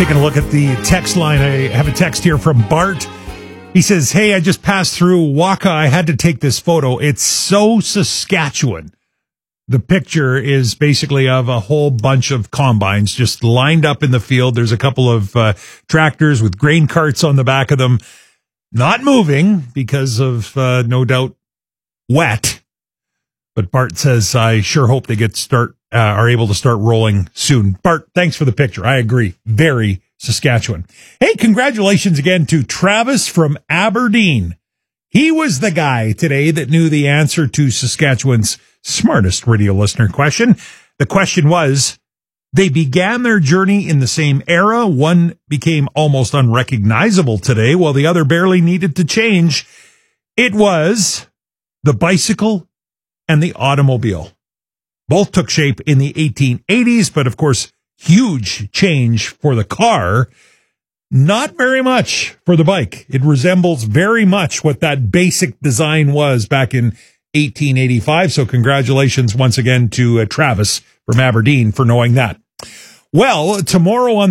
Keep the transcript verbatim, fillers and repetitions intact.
Taking a look at the text line. I have a text here from Bart. He says, hey, I just passed through Waka. I had to take this photo. It's so Saskatchewan. The picture is basically of a whole bunch of combines just lined up in the field. There's a couple of uh, tractors with grain carts on the back of them, not moving because of, uh, no doubt, wet. But Bart says, I sure hope they get start uh, are able to start rolling soon. Bart, thanks for the picture. I agree. Very Saskatchewan. Hey, congratulations again to Travis from Aberdeen. He was the guy today that knew the answer to Saskatchewan's smartest radio listener question. The question was, they began their journey in the same era. One became almost unrecognizable today, while the other barely needed to change. It was the bicycle and the automobile. Both took shape in the eighteen eighties, but of course, huge change for the car. Not very much for the bike. It resembles very much what that basic design was back in eighteen eighty-five. So congratulations once again to uh, Travis from Aberdeen for knowing that. Well, tomorrow on